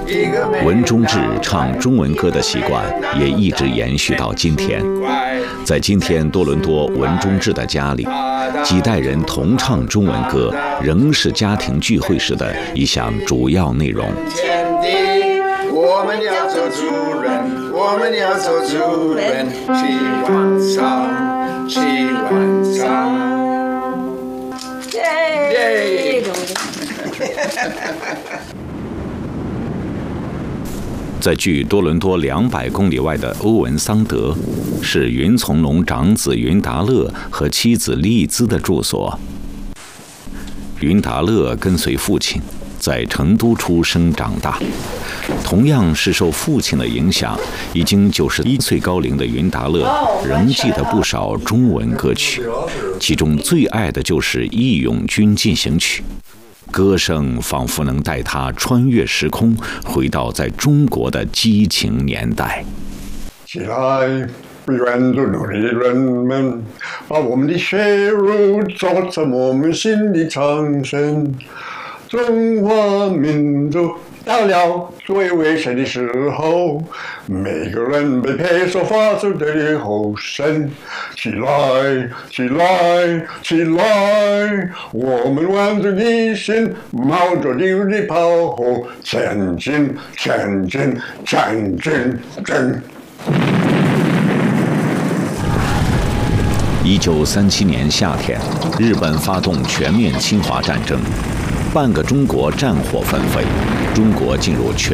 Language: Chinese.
文中志唱中文歌的习惯也一直延续到今天。在今天多伦多文中志的家里，几代人同唱中文歌，仍是家庭聚会时的一项主要内容。 我们要做主人，我们要做主人，去晚上，去晚上。耶！ 在距多伦多200公里外的欧文桑德，是云从龙长子云达乐和妻子丽兹的住所。云达乐跟随父亲在成都出生长大，同样是受父亲的影响，已经91岁高龄的云达乐仍记得不少中文歌曲，其中最爱的就是《义勇军进行曲》。歌声仿佛能带他穿越时空，回到在中国的激情年代。 起来，愿做努力人们，把我们的血肉做成我们心的长生。中华民族到了最危险的时候，每个人被配所发出的吼声，起来，起来，起来！我们万众一心，冒着烈日的炮火，前进，前进，前进，前！ 1937年夏天，日本发动全面侵华战争，半个中国战火纷飞，中国进入全